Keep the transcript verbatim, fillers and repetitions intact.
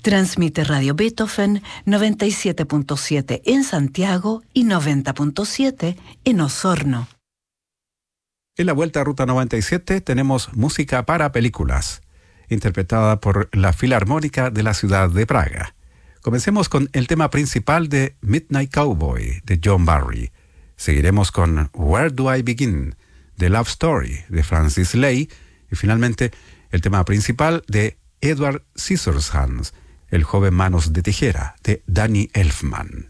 Transmite Radio Beethoven noventa y siete punto siete en Santiago y noventa punto siete en Osorno. En la Vuelta a Ruta noventa y siete tenemos música para películas, interpretada por la Filarmónica de la ciudad de Praga. Comencemos con el tema principal de Midnight Cowboy, de John Barry. Seguiremos con Where Do I Begin, de Love Story, de Francis Lai. Y finalmente, el tema principal de Edward Scissorhands, El joven manos de tijera, de Danny Elfman.